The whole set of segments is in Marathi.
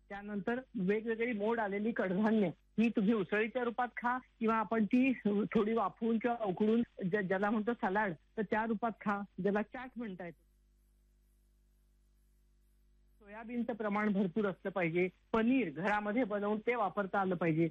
त्यानंतर वेगवेगळी मोड आलेली कडधान्य ही तुम्ही उसळीच्या रूपात खा किंवा आपण ती थोडी वाफवून किंवा उकडून ज्याला म्हणतो सलाड तर त्या रूपात खा, ज्याला चाट म्हणता येतो. सोयाबीनचं प्रमाण भरपूर असलं पाहिजे. पनीर घरामध्ये बनवून ते वापरता आलं पाहिजे.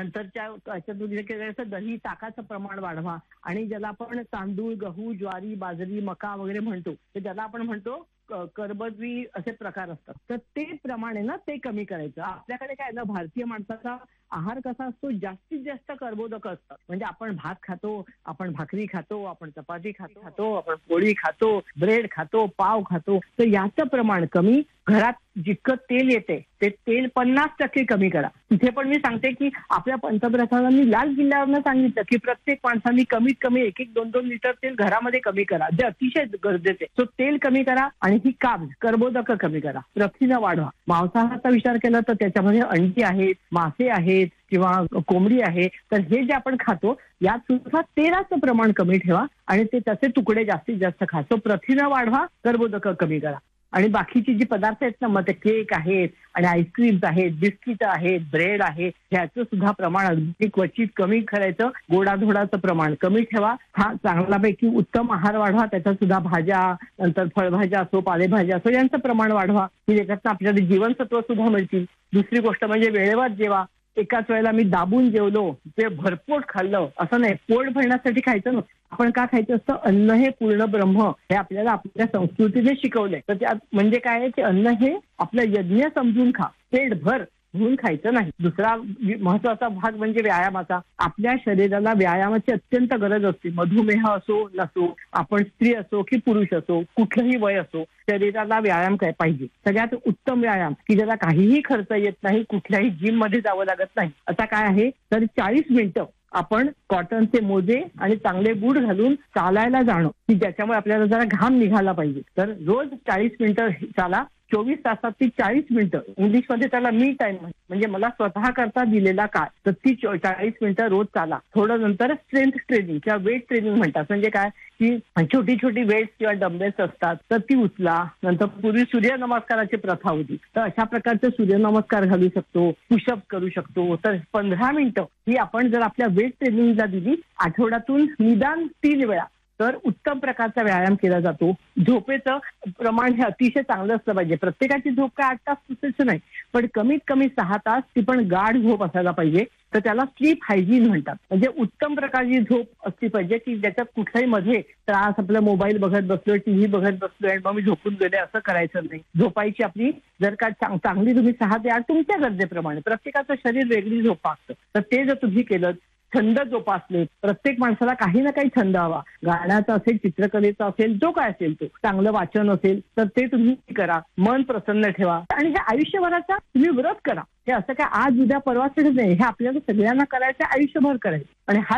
नंतरच्या दही ताकाचं प्रमाण वाढवा आणि ज्याला आपण तांदूळ, गहू, ज्वारी, बाजरी, मका वगैरे म्हणतो तर ज्याला आपण म्हणतो कर्बोदकी असे प्रकार असतात तर ते प्रमाणे ना ते कमी करायचं. आपल्याकडे काय ना भारतीय माणसाचा आहार कसा असतो, जास्तीत जास्त कर्बोदक असतात. म्हणजे आपण भात खातो, आपण भाकरी खातो, आपण चपाती खातो, आपण पोळी खातो, ब्रेड खातो, पाव खातो. तर याचं प्रमाण कमी. घरात जितकं तेल येते ते तेल 50% कमी करा. तिथे पण मी सांगते की आपल्या पंतप्रधानांनी लाल किल्ल्यावरनं सांगितलं की प्रत्येक माणसांनी कमीत कमी 1-2 लिटर तेल घरामध्ये कमी करा, जे अतिशय गरजेचे. तो तेल कमी करा आणि ही कर्बोदक कमी करा. प्रथिनं वाढवा. मांसाहाराचा विचार केला तर त्याच्यामध्ये अंडी आहेत, मासे आहेत किंवा कोंबडी आहे. तर हे जे आपण खातो यात सुद्धा तेलाचं प्रमाण कमी ठेवा आणि ते त्याचे तुकडे जास्तीत जास्त खा. तो प्रथिनं वाढवा, कर्बोदक कमी करा. आणि बाकीची जी पदार्थ आहेत ना, मग ते केक आहेत आणि आईस्क्रीम्स आहेत, बिस्किट आहेत, ब्रेड आहे, ह्याचं सुद्धा प्रमाण अगदी क्वचित कमी करायचं. गोडाधोडाचं प्रमाण कमी ठेवा. हा चांगल्यापैकी उत्तम आहार वाढवा. त्याच्यात सुद्धा भाज्या, नंतर फळभाज्या असो, पालेभाज्या असो यांचं प्रमाण वाढवा की त्याच्यातनं आपल्याला जीवनसत्व सुद्धा मिळतील. दुसरी गोष्ट म्हणजे वेळेवर जेवा. एकाच वेळेला मी दाबून जेवलो, ते भरपोट खाल्लं असं नाही. पोट भरण्यासाठी खायचं नसतं. आपण का खायचं असतं? अन्न हे पूर्ण ब्रह्म हे आपल्याला आपल्या संस्कृतीने शिकवलंय. तर त्यात म्हणजे काय आहे की अन्न हे आपलं यज्ञ समजून खा, पेटभर म्हणून खायचं नाही. दुसरा महत्वाचा भाग म्हणजे व्यायामाचा. आपल्या शरीराला व्यायामाची अत्यंत गरज असते. मधुमेह असो नसो, आपण स्त्री असो की पुरुष असो, कुठलंही वय असो, शरीराला व्यायाम काय पाहिजे. सगळ्यात उत्तम व्यायाम की ज्याला काहीही खर्च येत नाही, कुठल्याही जिम मध्ये जावं लागत नाही, आता काय आहे तर 40 मिनिटं आपण कॉटनचे मोजे आणि चांगले बूट घालून चालायला जाणं की ज्याच्यामुळे आपल्याला जरा घाम निघाला पाहिजे. तर रोज 40 मिनिटं चाला. 24 तासात ती 40 मिनिटं, इंग्लिशमध्ये त्याला मी टाइम म्हणजे मला स्वतः करता दिलेला काळ, तर ती 40 मिनिटं रोज चाला. थोडं नंतर स्ट्रेंथ ट्रेनिंग किंवा वेट ट्रेनिंग म्हणतात. म्हणजे काय की छोटी छोटी वेट्स किंवा डंबेल्स असतात तर ती उचला. नंतर पूर्वी सूर्यनमस्काराची प्रथा होती तर अशा प्रकारचे सूर्यनमस्कार घालू शकतो, पुशअप करू शकतो. तर 15 मिनिटं ही आपण जर आपल्या वेट ट्रेनिंगला दिली आठवड्यातून निदान 3 वेळा तर उत्तम प्रकारचा व्यायाम केला जातो. झोपेचं प्रमाण हे अतिशय चांगलं असलं पाहिजे. प्रत्येकाची झोप काय 8 तास असायचं नाही, पण कमीत कमी 6 तास ती पण गाढ झोप असायला पाहिजे. तर त्याला स्लीप हायजीन म्हणतात. म्हणजे उत्तम प्रकारची झोप असली पाहिजे की ज्याच्यात कुठल्याही मध्ये त्रास, आपला मोबाईल बघत बसलोय, टीव्ही बघत बसलोय आणि मग मी झोपून गेले असं करायचं नाही. झोपायची आपली जर का चांगली तुम्ही 6 ते 8 तुमच्या गरजेप्रमाणे, प्रत्येकाचं शरीर वेगळी झोप मागतं, तर ते जर तुम्ही केलं. छंद जोपासले. प्रत्येक माणसाला काही ना काही छंद हवा. गाण्याचा असेल, चित्रकलेचा असेल, जो काय असेल तो. चांगलं वाचन असेल तर ते तुम्ही करा. मन प्रसन्न ठेवा आणि हे आयुष्यभराचा तुम्ही व्रत करा. हे असं काय आज उद्या परवाच नाही, हे आपल्याला सगळ्यांना करायचं, आयुष्यभर करायचं. आणि हा